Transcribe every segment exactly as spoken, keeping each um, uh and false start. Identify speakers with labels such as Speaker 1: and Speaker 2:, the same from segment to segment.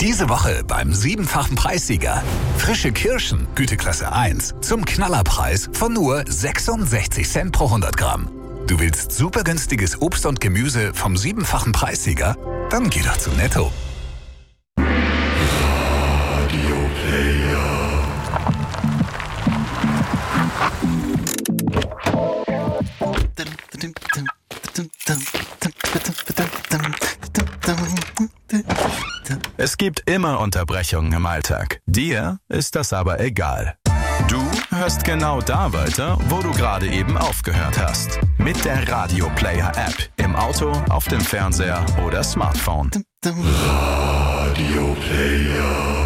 Speaker 1: Diese Woche beim siebenfachen Preissieger. Frische Kirschen, Güteklasse eins, zum Knallerpreis von nur sechsundsechzig Cent pro hundert Gramm. Du willst super günstiges Obst und Gemüse vom siebenfachen Preissieger? Dann geh doch zu Netto.
Speaker 2: Es gibt immer Unterbrechungen im Alltag. Dir ist das aber egal. Du hörst genau da weiter, wo du gerade eben aufgehört hast. Mit der Radio Player App. Im Auto, auf dem Fernseher oder Smartphone. Radio Player.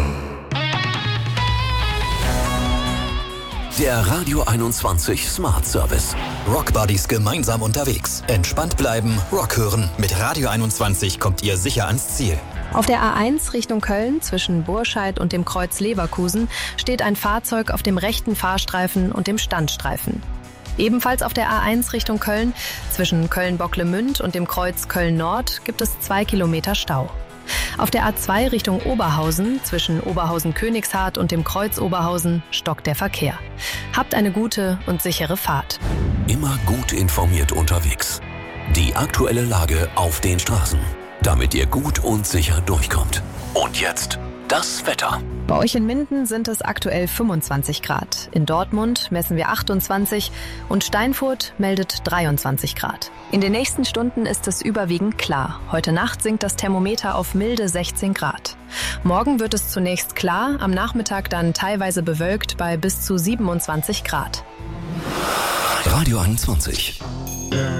Speaker 3: Der Radio einundzwanzig Smart Service. Rockbuddies gemeinsam unterwegs. Entspannt bleiben, Rock hören. Mit Radio einundzwanzig kommt ihr sicher ans Ziel.
Speaker 4: Auf der A eins Richtung Köln zwischen Burscheid und dem Kreuz Leverkusen steht ein Fahrzeug auf dem rechten Fahrstreifen und dem Standstreifen. Ebenfalls auf der A eins Richtung Köln zwischen Köln-Bocklemünd und dem Kreuz Köln-Nord gibt es zwei Kilometer Stau. Auf der A zwei Richtung Oberhausen zwischen Oberhausen-Königshardt und dem Kreuz Oberhausen stockt der Verkehr. Habt eine gute und sichere Fahrt.
Speaker 3: Immer gut informiert unterwegs. Die aktuelle Lage auf den Straßen, damit ihr gut und sicher durchkommt. Und jetzt das Wetter.
Speaker 4: Bei euch in Minden sind es aktuell fünfundzwanzig Grad. In Dortmund messen wir achtundzwanzig und Steinfurt meldet dreiundzwanzig Grad. In den nächsten Stunden ist es überwiegend klar. Heute Nacht sinkt das Thermometer auf milde sechzehn Grad. Morgen wird es zunächst klar, am Nachmittag dann teilweise bewölkt bei bis zu siebenundzwanzig Grad.
Speaker 3: Radio einundzwanzig.